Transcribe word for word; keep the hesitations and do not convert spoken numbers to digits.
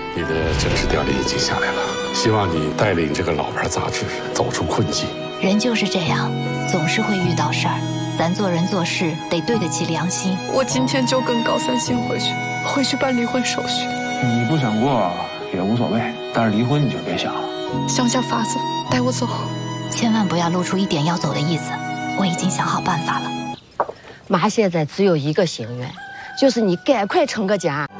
你的正式调研已经下来了，希望你带领这个老牌杂志走出困境。 人就是这样，总是会遇到事儿，咱做人做事得对得起良心。 我今天就跟高三星回去，回去办离婚手续。 你不想过也无所谓，但是离婚你就别想了。 想想法子，带我走。 千万不要露出一点要走的意思，我已经想好办法了。 妈现在只有一个心愿，就是你赶快成个家。